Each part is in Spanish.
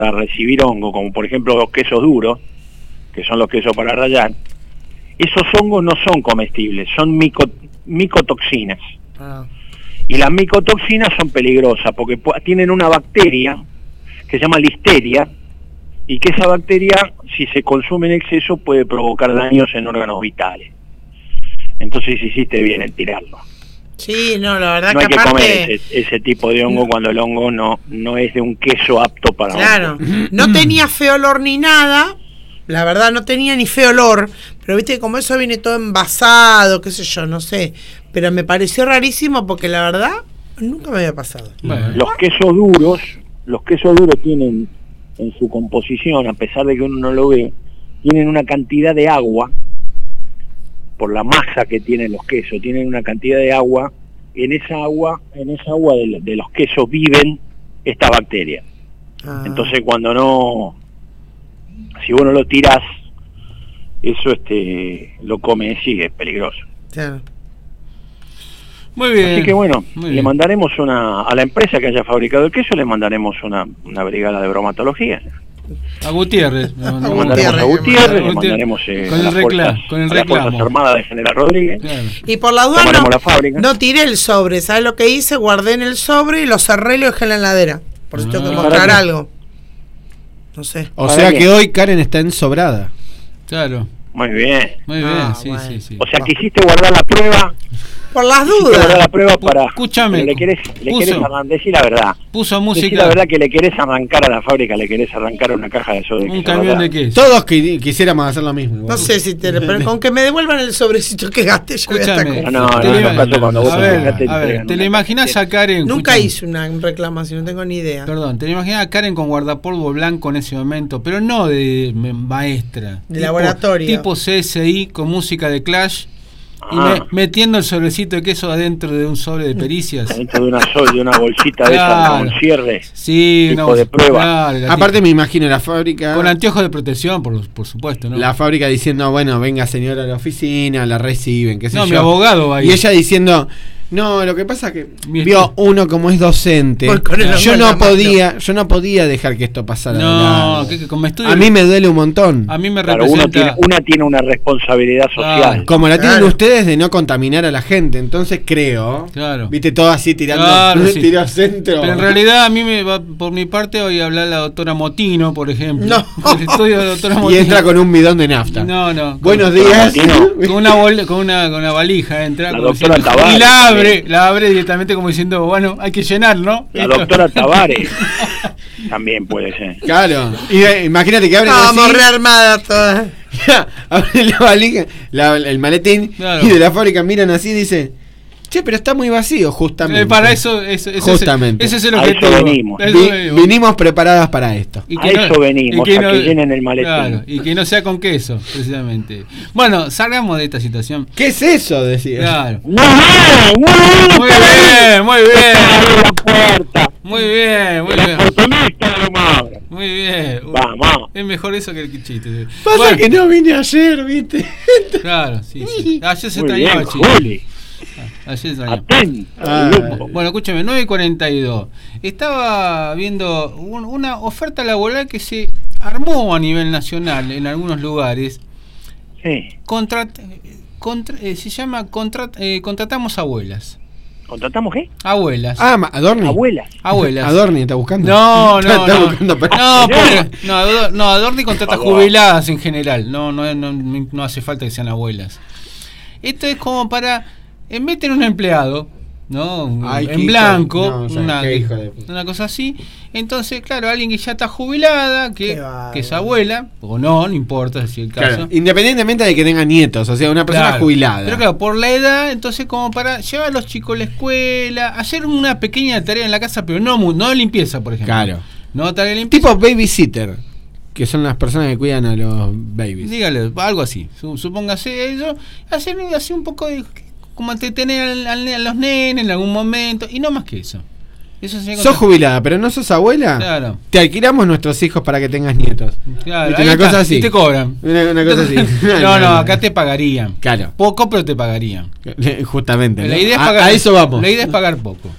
recibir hongo, como por ejemplo los quesos duros, que son los quesos para rallar, esos hongos no son comestibles, son micotoxinas. Y las micotoxinas son peligrosas porque tienen una bacteria que se llama listeria, y que esa bacteria, si se consume en exceso, puede provocar daños en órganos vitales. Entonces hiciste bien en tirarlo. Sí, no, la verdad no que hay que aparte... comer ese tipo de hongo cuando el hongo no es de un queso apto para Claro, hongo. no tenía feo olor ni nada, la verdad no tenía ni feo olor, pero viste como eso viene todo envasado, qué sé yo, no sé, pero me pareció rarísimo porque la verdad nunca me había pasado. Bueno. Los quesos duros tienen en su composición, a pesar de que uno no lo ve, tienen una cantidad de agua, por la masa que tienen los quesos, tienen una cantidad de agua, en esa agua de los quesos viven esta bacteria. Entonces si vos no lo tirás, eso lo come en sí, es peligroso. Claro. Muy bien. Así que bueno, le mandaremos a la empresa que haya fabricado el queso, le mandaremos una brigada de bromatología. A Gutiérrez. Le mandaremos a Gutiérrez, le mandaremos con las Fuerzas Armadas de General Rodríguez. Claro. Y por la duda no tiré el sobre, ¿sabes lo que hice? Guardé en el sobre y lo cerré y lo dejé en la heladera. Por si tengo que mostrar algo. No sé. O sea que hoy Karen está ensobrada. Claro. Muy bien. Muy bien, sí. O sea, quisiste guardar la prueba. Por las dudas. Guardar la prueba para. Escúchame. Le querés decir la verdad. Puso música. Decir la verdad que le querés arrancar a la fábrica, le querés arrancar una caja de sobre. Un camión de queso. Todos quisiéramos hacer lo mismo. No sé si pero con que me devuelvan el sobrecito que gasté, yo voy a estar a ver, ¿te lo imaginás a Karen? Nunca hice una reclamación, no tengo ni idea. Perdón, ¿te lo imaginás a Karen con guardapolvo blanco en ese momento? Pero no de maestra. De laboratorio. Tipo CSI con música de Clash. Y metiendo el sobrecito de queso adentro de un sobre de pericias. Dentro de una bolsita de esa con cierre. Sí, tipo de prueba. Claro, aparte me imagino la fábrica. Con anteojos de protección, por supuesto, ¿no? La fábrica diciendo, bueno, venga señora a la oficina, la reciben, qué sé yo. No, mi abogado va ahí. Y ella diciendo, no, lo que pasa es que vio uno como es docente. Yo no podía dejar que esto pasara. No, como estudio. A mí me duele un montón. A mí me representa. Una tiene una responsabilidad social. Como la tienen ustedes de no contaminar a la gente. Entonces creo. Claro. Viste todo así tirando tiro al centro. Pero en realidad a mí me va, por mi parte, voy a hablar la doctora Motino, por ejemplo. No. El estudio de la doctora Motino. Y entra con un bidón de nafta. No. Buenos días. Con una valija entra. La doctora Tavares. Y la abre directamente como diciendo, bueno, hay que llenar, ¿no? La doctora Tavares también puede ser. Claro. Y imagínate que abren así. Vamos rearmada todas. Abren la valija, el maletín, claro. Y de la fábrica miran así y dicen, che, pero está muy vacío, justamente. Para eso, justamente. Ese es el objetivo. Vinimos preparadas para esto. Y que eso venimos, a que llenen el maletín. Claro, y que no sea con queso, precisamente. Bueno, salgamos de esta situación. ¿Qué es eso? Decía. Claro. No, muy bien. Muy bien. Muy bien. Vamos. Es mejor eso que el chiste. Pasa que no vine ayer, ¿viste? Claro, sí. Ayer se extrañaba, chicos. Ayer se extrañaba. Bueno, escúchame, 9:42. Estaba viendo una oferta laboral que se armó a nivel nacional en algunos lugares. Sí. Se llama Contratamos Abuelas. ¿Contratamos qué? Abuelas. Adorni. Abuelas. Adorni está buscando. No. Adorni contrata jubiladas en general. No hace falta que sean abuelas. Esto es como para meten un empleado, ¿no? En blanco, una cosa así. Entonces, claro, alguien que ya está jubilada, que es abuela, o no importa si es el caso. Claro, independientemente de que tenga nietos, o sea, una persona jubilada. Pero claro, por la edad, entonces como para llevar a los chicos a la escuela, hacer una pequeña tarea en la casa, pero no limpieza, por ejemplo. Claro. No tarea de limpieza. Tipo babysitter, que son las personas que cuidan a los babies. Dígale, algo así. Supóngase eso, hacer un poco de como entretener a los nenes en algún momento, y no más que eso. Sos jubilada, pero no sos abuela. Claro. Te alquilamos nuestros hijos para que tengas nietos. Claro. Una cosa así. Y te cobran. Una cosa así. No, acá te pagarían. Claro. Poco, pero te pagarían. Justamente. La idea es pagar, a eso vamos. La idea es pagar poco.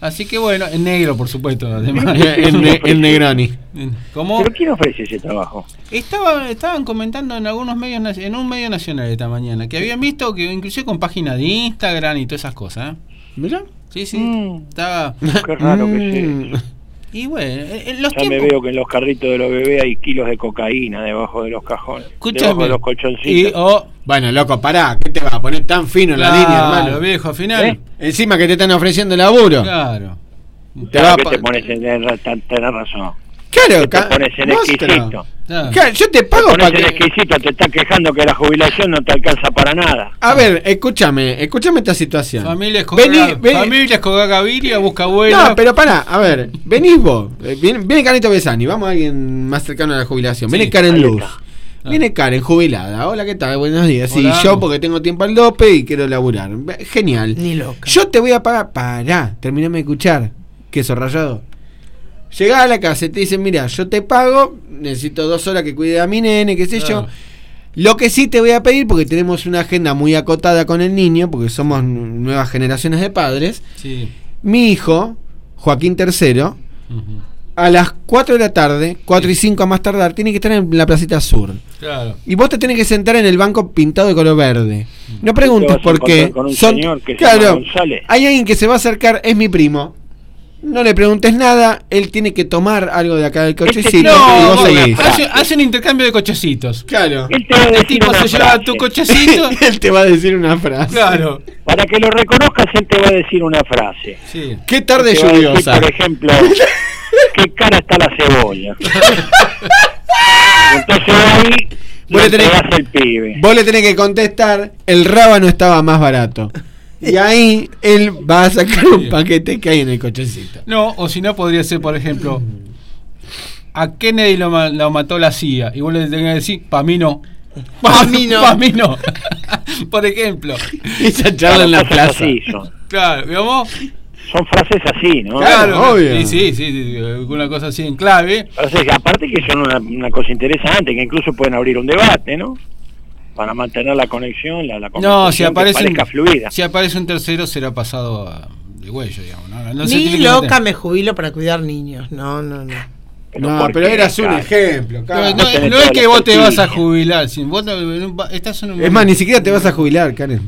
Así que bueno, en negro, por supuesto, además. en Negroni. ¿Cómo? ¿Pero quién ofrece ese trabajo? Estaban comentando en algunos medios, en un medio nacional esta mañana, que habían visto que inclusive con página de Instagram y todas esas cosas. ¿Mirá? Sí, estaba... Qué raro que sea. Y bueno, en los ya tiempos... me veo que en los carritos de los bebés hay kilos de cocaína debajo de los cajones. Escúchame. Debajo de los colchoncitos. Bueno, loco, pará, ¿qué te vas a poner tan fino en la línea, hermano? Viejo, al final. Encima que te están ofreciendo laburo. Claro. Te pones en tener razón. Claro, te pones en exquisito. Claro, yo te pago para que... exquisito, te estás quejando que la jubilación no te alcanza para nada. A ver, escúchame esta situación. Familias con Gaviria, busca abuela. No, pero pará, a ver, venís vos, viene Carlito Besani, vamos a alguien más cercano a la jubilación. Viene Karen Luz. Viene Karen, jubilada. Hola, ¿qué tal? Buenos días. Sí, yo porque tengo tiempo al dope y quiero laburar. Genial. Ni loca. Yo te voy a pagar. Pará, terminame de escuchar. Queso rallado. Llegás a la casa y te dicen, mira, yo te pago, necesito 2 horas que cuide a mi nene, qué sé yo. Lo que sí te voy a pedir, porque tenemos una agenda muy acotada con el niño, porque somos nuevas generaciones de padres. Sí. Mi hijo, Joaquín III, a las 4 de la tarde, 4 y 5 a más tardar, tiene que estar en la Placita Sur. Claro. Y vos te tenés que sentar en el banco pintado de color verde. No preguntes por qué. Claro, hay alguien que se va a acercar, es mi primo. No le preguntes nada, él tiene que tomar algo de acá del cochecito. Y vos seguís. Hace un intercambio de cochecitos. Claro. El tipo se lleva tu cochecito. Él te va a decir una frase. Claro. Para que lo reconozcas, él te va a decir una frase. Sí. ¿Qué tarde lluviosa? Decir, por ejemplo, qué cara está la cebolla. Entonces ahí el pibe. Vos le tenés que contestar, el rábano estaba más barato. Y ahí él va a sacar un paquete que hay en el cochecito. No, o si no podría ser, por ejemplo, a Kennedy lo mató la CIA. Y vos le tenés que decir, pa' mí no. Pa' mí no. Por ejemplo. Esa charla en la plaza. Claro, digamos. Son frases así, ¿no? Claro, obvio. Sí, una cosa así en clave. O sea, aparte que son una cosa interesante, que incluso pueden abrir un debate, ¿no? Para mantener la conexión, la conversación, no, si parezca fluida. Si aparece un tercero será pasado de huello, digamos. No ni loca me jubilo para cuidar niños. No. Pero eras un ejemplo. No es que vos te vas a jubilar. Vos estás en un... Es más, ni siquiera te vas a jubilar, Karen.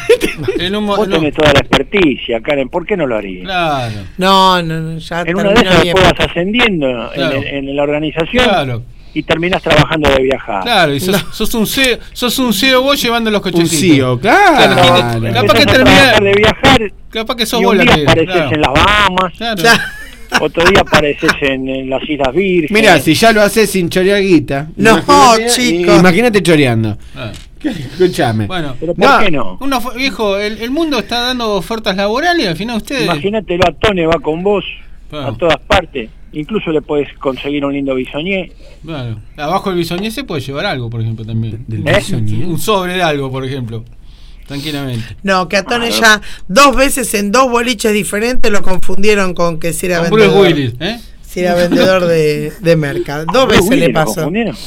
Vos tenés toda la experticia, Karen. ¿Por qué no lo harías? Claro. No. Ya en una de esas después vas ascendiendo en la organización. Claro. Y terminás trabajando de viajar. Claro, y sos un CEO vos llevando los cochecitos. Un CEO, claro. Capaz que terminás de viajar. Capaz que sos y vos la que... un día apareces en las Bahamas. Claro. Otro día apareces en las Islas Vírgenes. Mirá, si ya lo haces sin chorear guita. No, chicos. Imagínate choreando. Escuchame. Bueno, pero ¿por qué no? Viejo, el mundo está dando ofertas laborales y al final ustedes... Imagínatelo, a Tone va con vos a todas partes. Incluso le puedes conseguir un lindo bisoñé. Claro. Abajo del bisoñé se puede llevar algo, por ejemplo, también. Un sobre de algo, por ejemplo. Tranquilamente. No, que a Tone ya 2 veces en 2 boliches diferentes lo confundieron con que si era vendedor. Bruce Willis, Si era vendedor de merca. 2 veces le pasó.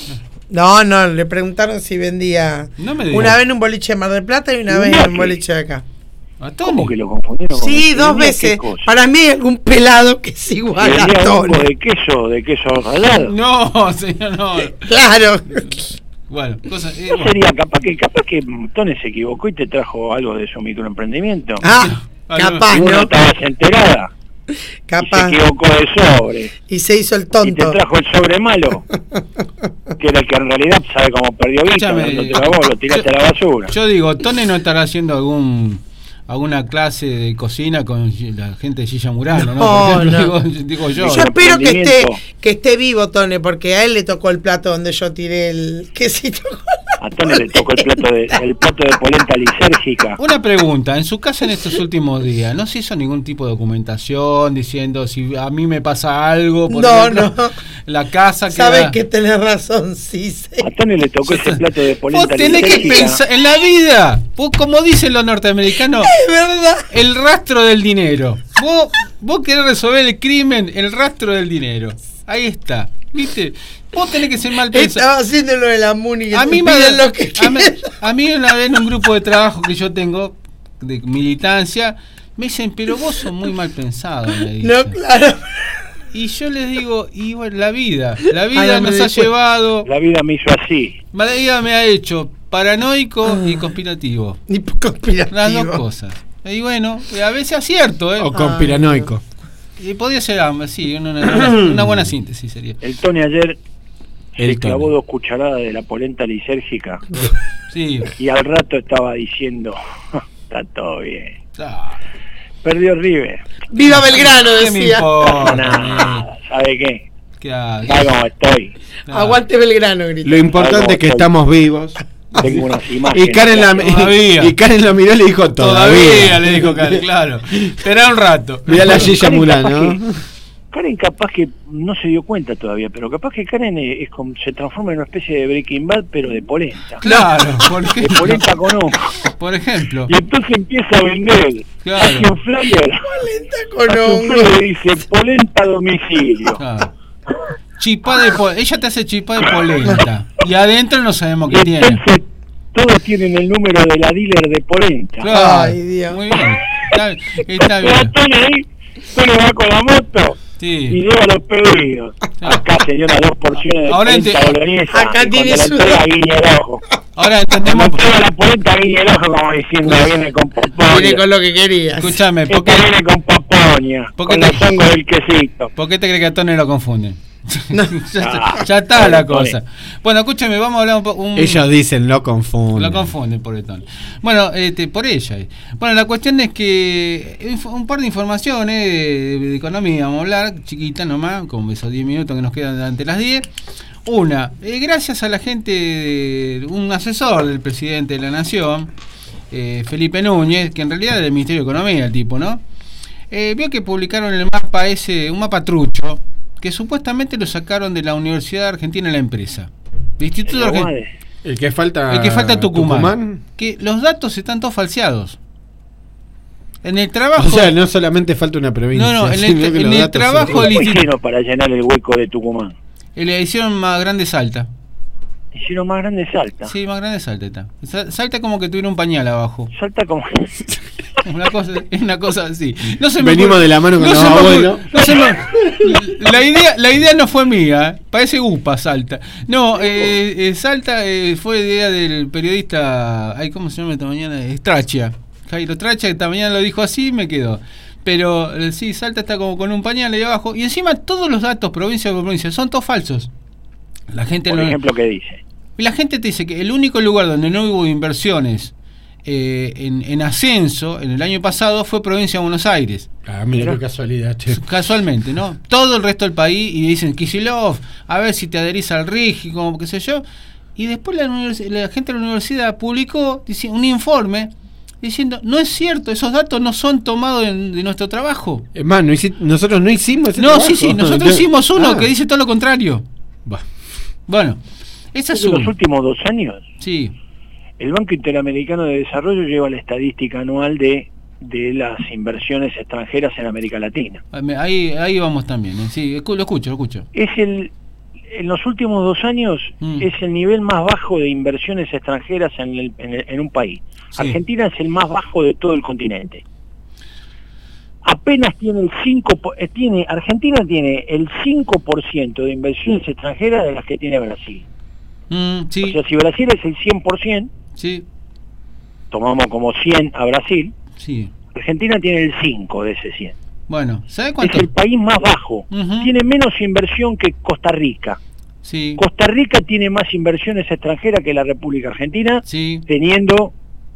No, le preguntaron si vendía una vez en un boliche de Mar del Plata y una vez en un boliche de acá. ¿Cómo que lo confundieron? Sí, 2 veces. Para mí hay algún pelado que es igual a Tone. ¿De queso rallado? No, señor, no. Claro. Bueno, ¿no sería capaz que Tone se equivocó y te trajo algo de su microemprendimiento? Capaz, ¿no? Estabas enterada. Capaz. Y se equivocó de sobre. Y se hizo el tonto. Y te trajo el sobre malo. Que era el que en realidad sabe cómo perdió vista. Lo tiraste a la basura. Yo digo, Tone no estará haciendo alguna clase de cocina con la gente de Gilla Murano, ¿no? Digo yo. Yo espero que esté vivo, Tone, porque a él le tocó el plato donde yo tiré el quesito. A Tone le tocó el plato de polenta lisérgica. Una pregunta, en su casa en estos últimos días, ¿no se hizo ningún tipo de documentación diciendo si a mí me pasa algo? Por ejemplo, la casa que... Sabes que tenés razón, sí. A Tone le tocó ese plato de polenta lisérgica. Vos tenés que pensar en la vida, vos, como dicen los norteamericanos, es verdad. El rastro del dinero. Vos querés resolver el crimen, el rastro del dinero. Ahí está, ¿viste? Vos tenés que ser mal pensado. Estaba haciéndolo de la Muni. A mí una vez en un grupo de trabajo que yo tengo, de militancia, Me dicen, pero vos sos muy mal pensado, me dicen. No, claro. Y yo les digo, y bueno, la vida nos ha llevado. La vida me hizo así. La vida me ha hecho paranoico y conspirativo. Y conspirativo. Las dos cosas. Y bueno, a veces acierto, O conspiranoico. Y podría ser, sí, una buena síntesis sería. El Tony ayer se clavó 2 cucharadas de la polenta lisérgica. Sí. Y al rato estaba diciendo, está todo bien. Ah. Perdió River. ¡Viva Belgrano! ¿Qué me Decía. importa? ¿Sabe qué? ¿Sabe cómo estoy? Aguante Belgrano, grita. Lo importante es que estamos vivos. Tengo unas imágenes. Y Karen lo miró y le dijo todavía. Le dijo Karen, claro. Espera un rato. Mirá la Gilla Murano. Karen capaz que no se dio cuenta todavía, pero capaz que Karen se transforma en una especie de Breaking Bad, pero de polenta. Claro, de polenta con hongo. Por ejemplo. Y entonces empieza a vender. Claro. Hace un flyer. Polenta con Hace un hongo. flyer y dice polenta a domicilio. Claro. Ella te hace chipá de polenta. Y adentro no sabemos qué tiene. Entonces todos tienen el número de la dealer de polenta. Claro. Ay, Dios. Muy bien. Está bien. Tony va con la moto. Sí. Y lleva los pedidos. Acá señora 2 porciones de Ahora polenta boloñesa. Acá y tiene cuando su- la entrega guiña el ojo. Ahora entendemos. Cuando entrega la polenta guiña el ojo como diciendo viene con paponia. Viene con lo que querías. Escúchame, ¿por Esta qué viene con paponia. ¿Por qué Con te- los hongos del quesito. ¿Por qué te crees que a Tony lo confunden? No. Ya está la cosa. Bueno, escúchame, vamos a hablar un poco. Ellos dicen lo confunden. Lo confunden por el Tony. Bueno, por ella. Bueno, la cuestión es que un par de informaciones de economía vamos a hablar, chiquita nomás, como esos 10 minutos que nos quedan ante las 10. Una, gracias a la gente, un asesor del presidente de la Nación, Felipe Núñez, que en realidad es del Ministerio de Economía el tipo, ¿no? Vio que publicaron el mapa un mapa trucho, que supuestamente lo sacaron de la Universidad Argentina de la Empresa. El Instituto Argentino. El que falta Tucumán. Que los datos están todos falseados. En el trabajo. O sea, no solamente falta una provincia. No, en sino que el los datos trabajo ¿Cómo del instituto. hicieron para llenar el hueco de Tucumán? La edición más grande Salta. Hicieron más grande Salta. Sí, más grande Salta está. Salta como que tuviera un pañal abajo. Salta como... Es una cosa así. Venimos de la mano con los abuelos. La idea no fue mía, parece UPA Salta. No, Salta fue idea del periodista, ¿cómo se llama esta mañana? Strachia. Jairo Strachia, esta mañana lo dijo así, me quedó. Pero sí, Salta está como con un pañal ahí abajo. Y encima todos los datos, provincia por provincia, son todos falsos. La gente Por ejemplo, ¿qué dice? La gente te dice que el único lugar donde no hubo inversiones en ascenso en el año pasado fue provincia de Buenos Aires. Mira qué casualidad, che. Casualmente, ¿no? Todo el resto del país, y dicen Kicillof, a ver si te adherís al RIGI, como qué sé yo. Y después la gente de la universidad publicó un informe diciendo, no es cierto, esos datos no son tomados de nuestro trabajo. Es más, nosotros no hicimos ese No, trabajo. sí, nosotros hicimos uno que dice todo lo contrario. Bueno, esa es En los últimos 2 años, sí. el Banco Interamericano de Desarrollo lleva la estadística anual de las inversiones extranjeras en América Latina. Ahí vamos también, sí, lo escucho. En los últimos 2 años es el nivel más bajo de inversiones extranjeras en un país. Sí. Argentina es el más bajo de todo el continente. Apenas tiene Argentina tiene el 5% de inversiones extranjeras de las que tiene Brasil. Sí. O sea, si Brasil es el 100%, sí. Tomamos como 100 a Brasil, sí. Argentina tiene el 5 de ese 100. Bueno, ¿sabe cuánto? Es el país más bajo. Tiene menos inversión que Costa Rica. Sí. Costa Rica tiene más inversiones extranjeras que la República Argentina, sí. Teniendo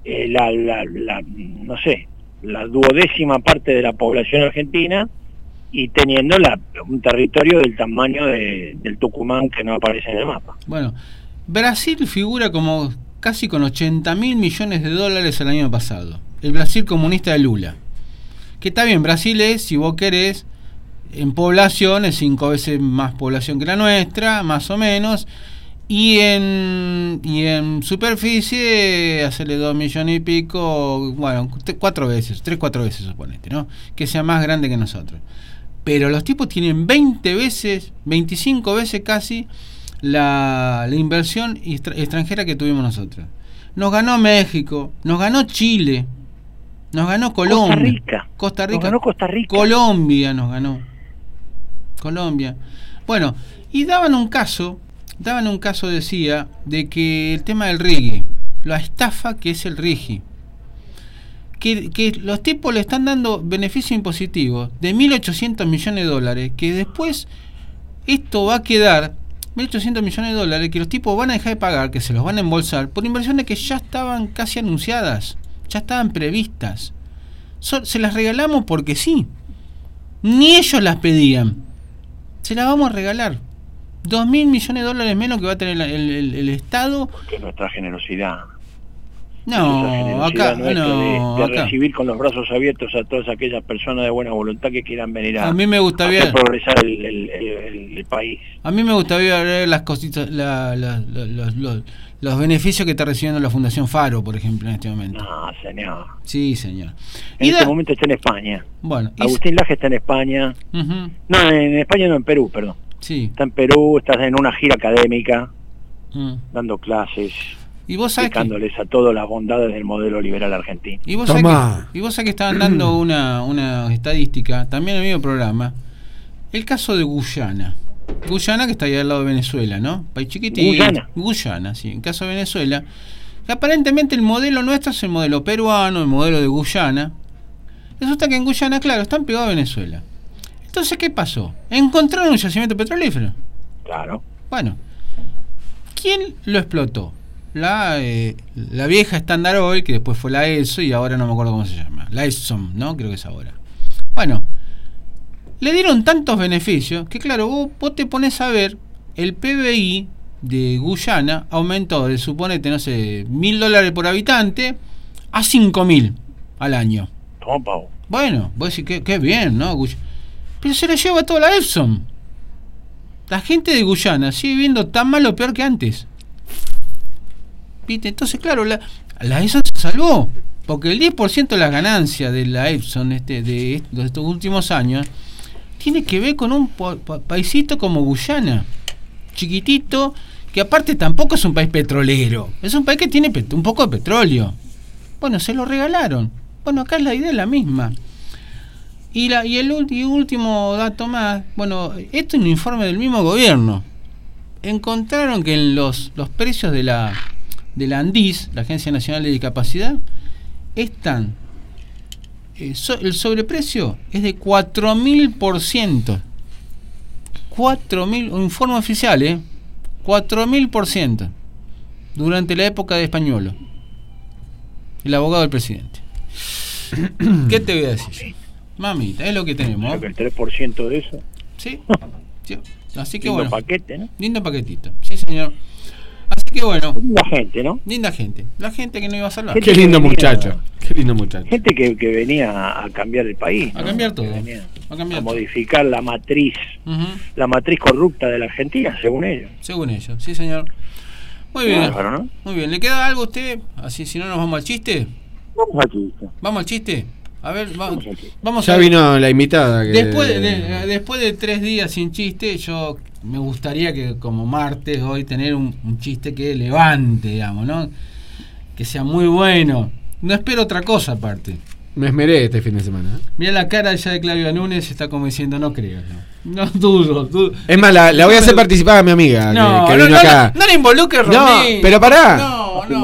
no sé, la 12ª parte de la población argentina y teniendo un territorio del tamaño del Tucumán que no aparece en el mapa. Bueno, Brasil figura como casi con 80.000 millones de dólares el año pasado. El Brasil comunista de Lula. Que está bien, Brasil es, si vos querés, en población es 5 veces más población que la nuestra, más o menos. Y en superficie, hacerle 2 millones y pico, bueno, 4 veces, 3-4 veces suponete, ¿no? Que sea más grande que nosotros. Pero los tipos tienen 20 veces, 25 veces casi la inversión extranjera que tuvimos nosotros. Nos ganó México, nos ganó Chile. Nos ganó Colombia. Costa Rica. Nos ganó Costa Rica. Colombia nos ganó. Colombia. Bueno, y daban un caso, decía, de que el tema del RIGI, la estafa que es el RIGI, que los tipos le están dando beneficios impositivos de 1.800 millones de dólares, que después esto va a quedar 1.800 millones de dólares que los tipos van a dejar de pagar, que se los van a embolsar por inversiones que ya estaban casi anunciadas, ya estaban previstas. Se las regalamos porque sí, ni ellos las pedían, se las vamos a regalar. 2.000 millones de dólares menos que va a tener el Estado. Porque nuestra generosidad. No, acá no. De recibir con los brazos abiertos a todas aquellas personas de buena voluntad que quieran venir a mí me gustaría hacer progresar el país. A mí me gustaría ver las cositas, los beneficios que está recibiendo la Fundación Faro, por ejemplo, en este momento. No, señor. Sí, señor. En este momento está en España. Bueno, Agustín Laje está en España. No, en España no, en Perú, perdón. Sí. Está en Perú, está en una gira académica, dando clases. Y vos sabés explicándoles a todos las bondades del modelo liberal argentino. Y vos sabés que estaban dando una estadística, también en el mismo programa, el caso de Guyana. Guyana, que está ahí al lado de Venezuela, ¿no? País chiquitito. Guyana, sí. En caso de Venezuela, que aparentemente el modelo nuestro es el modelo peruano, el modelo de Guyana. Resulta que en Guyana, claro, están pegados a Venezuela. Entonces, ¿qué pasó? Encontraron un yacimiento petrolífero. Claro. Bueno, ¿quién lo explotó? La vieja Standard Oil, que después fue la ESO y ahora no me acuerdo cómo se llama. La Exxon, ¿no? Creo que es ahora. Bueno, le dieron tantos beneficios que, claro, vos te pones a ver, el PBI de Guyana aumentó de, suponete, no sé, $1.000 por habitante a 5.000 al año. Bueno, vos decís que bien, ¿no? Pero se lo lleva toda la Exxon. La gente de Guyana sigue viviendo tan mal o peor que antes. ¿Viste? Entonces, claro, la Exxon se salvó, porque el 10% de las ganancias de la Exxon de estos últimos años tiene que ver con un paisito como Guyana, chiquitito, que aparte tampoco es un país petrolero, es un país que tiene un poco de petróleo. Bueno, se lo regalaron. Bueno, acá la idea es la misma. Y el último dato más, bueno, esto es un informe del mismo gobierno. Encontraron que en los precios de la ANDIS, la Agencia Nacional de Discapacidad, están el sobreprecio es de 4.000%. 4.000, un informe oficial, 4.000% durante la época de Españolo, el abogado del presidente. ¿Qué te voy a decir? Mamita, es lo que tenemos. El 3% de eso. Sí. Así que lindo bueno. Paquete, ¿no? Lindo paquetito. Sí, señor. Así que bueno. Linda gente, ¿no? Linda gente. La gente que no iba a salvar. Qué lindo muchacho. Qué lindo muchacho. Gente que venía a cambiar el país. A cambiar todo. A modificar la matriz. La matriz corrupta de la Argentina, según ellos. Según ellos, sí, señor. Muy bien. Bárbaro, ¿no? Muy bien. ¿Le queda algo a usted? Así, si no, nos vamos al chiste. Vamos al chiste. A ver, vamos ya a ver. Vino la invitada. Después de 3 días sin chiste, yo me gustaría que como martes hoy tener un chiste que levante, digamos, ¿no? Que sea muy bueno. No espero otra cosa aparte. Me esmeré este fin de semana. Mira la cara ya de Claudia Núñez, está como diciendo, no creo. No dudo. Es más, la voy a hacer participar a mi amiga que vino acá. No le involucres, Romín. No, pero pará. No.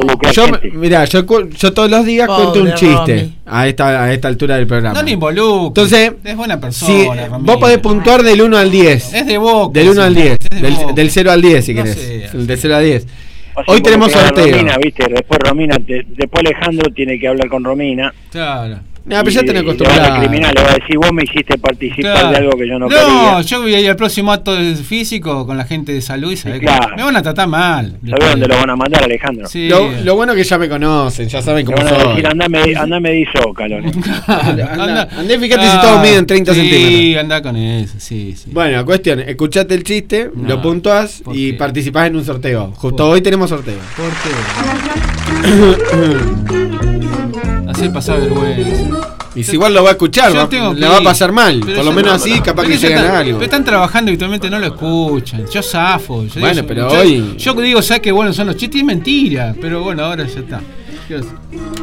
Yo todos los días cuento un chiste a esta altura del programa. No le involucres. Entonces, es buena persona, Romín. Vos podés puntuar del 1 al 10. Es de Boca. Del 1 al 10. Del 0 al 10, si no querés. Sé. Del 0 a 10. Hoy tenemos sorteo. Romina, ¿viste? Después Romina, después Alejandro tiene que hablar con Romina. Claro. No, pero ya tenés acostumbrado. Le va a decir, vos me hiciste participar de algo que yo no quería. No, yo voy a ir al próximo acto físico con la gente de salud y sabés que me van a tratar mal. ¿Sabés dónde lo van a mandar, Alejandro? Sí. Lo bueno es que ya me conocen, ya saben cómo soy. Decir, andame de Zócalo. Andé, fíjate si todos miden 30 centímetros. Sí, andá con eso, sí. Bueno, cuestión, escuchate el chiste, lo puntuás y participás en un sorteo. Justo hoy tenemos sorteo. ¿Por qué? Hacer pasar vergüenza. Y si igual lo va a escuchar, le va a pasar mal. Por lo menos así, capaz que llegan a algo. Pero están trabajando y habitualmente no lo escuchan. Yo zafo. Bueno, pero hoy. Yo digo, ¿sabes qué bueno son los chistes? Y es mentira. Pero bueno, ahora ya está. ¿Qué hace?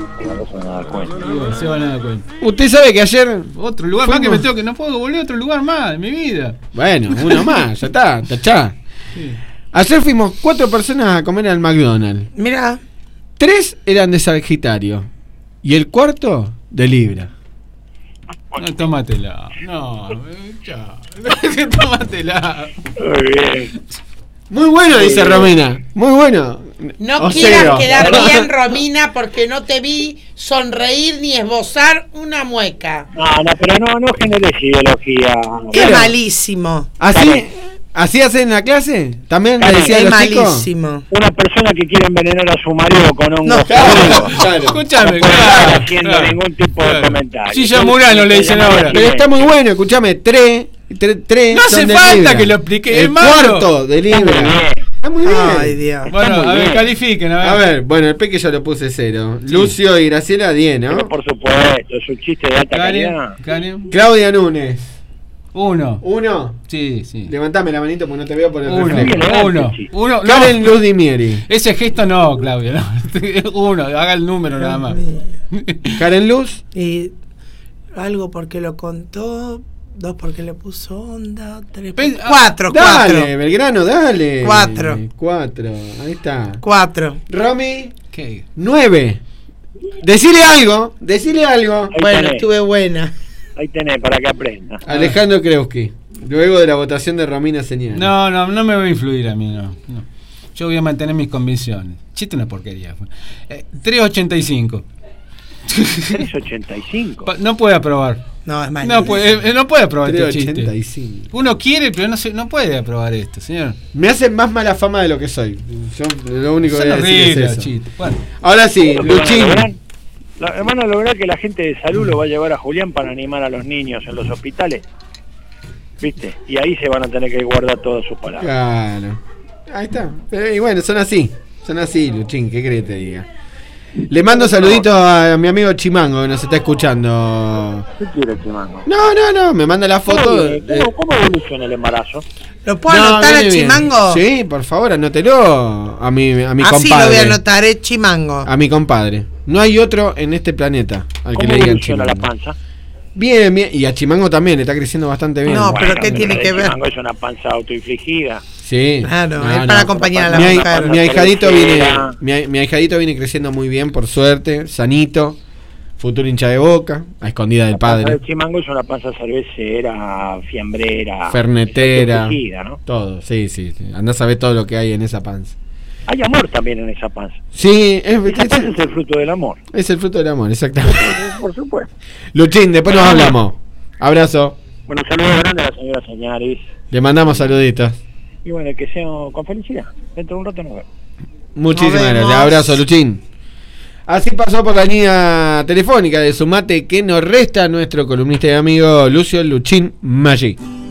Se van a dar cuenta. Usted sabe que ayer. Otro lugar más que me tengo que. No puedo volver a otro lugar más en mi vida. Bueno, uno más, ya está, tachá. Sí. Ayer fuimos 4 personas a comer al McDonald's. Mirá. 3 eran de Sagitario. Y el cuarto de Libra. No, tómatela. No, ya. Tómatela. Muy bien. Muy bueno, dice Romina. Muy bueno. No quieras quedar bien, Romina, porque no te vi sonreír ni esbozar una mueca. No, pero no generes ideología. Es malísimo. ¿Así hacen en la clase? ¿También le decía es a los malísimo. Chicos? Una persona que quiere envenenar a su marido con hongos. No, claro. Escúchame, no estar haciendo ningún tipo de comentario. Sí, ya Murano le dicen ahora. Pero está muy bueno, escúchame, 3. No hace falta que lo explique. El cuarto de Libra. Está muy bien. Ay, Dios. Bueno, a ver, califiquen. A ver, bueno, el Peque yo lo puse 0. Sí. Lucio y Graciela 10, ¿no? Pero por supuesto, es un chiste de alta calidad. Claudia Núñez. 1. ¿1? Sí. Levantame la manito porque no te veo por el 1. Karen Luz Di Mieri. Ese gesto no, Claudia. No. 1, haga el número nada más. Karen Luz. Y algo porque lo contó. 2 porque le puso onda. 3 4. Dale, Belgrano, dale. 4. Ahí está. 4. Romy. ¿Qué? 9. Decile algo. Bueno, estuve buena. Ahí tenés, para que aprenda. Alejandro Kreuski. Luego de la votación de Romina Señal. No me va a influir a mí, no. Yo voy a mantener mis convicciones. Chiste una porquería. 3.85. 3.85. No puede aprobar. No, es más. No puede aprobar 3.85. este chiste. Uno quiere, pero no puede aprobar esto, señor. Me hace más mala fama de lo que soy. Yo lo único que voy a decir es eso. Chiste. Bueno. Ahora sí, Luchín. Van a lograr que la gente de salud lo va a llevar a Julián para animar a los niños en los hospitales. ¿Viste? Y ahí se van a tener que guardar todas sus palabras. Claro. Ahí está. Pero, y bueno, son así, Luchín, ¿qué crees que te diga? Le mando saluditos a mi amigo Chimango que nos está escuchando. ¿Qué quiere Chimango? No, me manda la foto. ¿Cómo evoluciona el embarazo? ¿Lo puedo anotar a Chimango? Bien. Sí, por favor, anótelo a mi compadre. Así lo voy a anotar, Chimango. A mi compadre. No hay otro en este planeta al que le digan Chimango. ¿Cómo evoluciona la panza? Bien, y a Chimango también, le está creciendo bastante bien. No, pero ¿qué tiene que ver? Chimango es una panza autoinfligida. Sí. Claro, es para acompañar a la mujer. Mi ahijadito viene creciendo muy bien, por suerte, sanito, futuro hincha de Boca, a escondida del padre. El Chimango es una panza cervecera, fiambrera, fernetera, ¿no? Todo, sí. Andás a ver todo lo que hay en esa panza. Hay amor también en esa panza. Sí, esa panza es el fruto del amor. Es el fruto del amor, exactamente. Por supuesto. Luchín, después nos hablamos. Abrazo. Bueno, un saludo grande a la señora Señaris. Le mandamos saluditos. Y bueno, que sea con felicidad. Dentro de un rato nos vemos. Muchísimas gracias. Abrazo, Luchín. Así pasó por la línea telefónica de Sumate que nos resta nuestro columnista y amigo Lucio Luchín Maggi.